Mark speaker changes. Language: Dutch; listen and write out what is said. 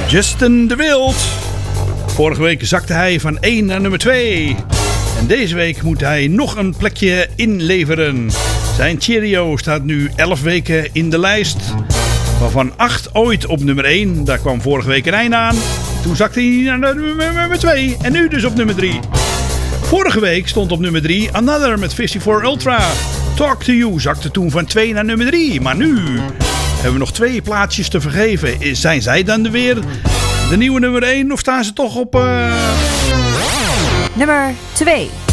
Speaker 1: Justin de Wild. Vorige week zakte hij van 1 naar nummer 2. En deze week moet hij nog een plekje inleveren. Zijn Cheerio staat nu 11 weken in de lijst. Waarvan 8 ooit op nummer 1. Daar kwam vorige week een einde aan. Toen zakte hij naar nummer 2. En nu dus op nummer 3. Vorige week stond op nummer 3 Another met 54 Ultra. Talk to You zakte toen van 2 naar nummer 3. Maar nu hebben we nog 2 plaatsjes te vergeven. Zijn zij dan weer de nieuwe nummer 1 of staan ze toch op...
Speaker 2: Nummer 2.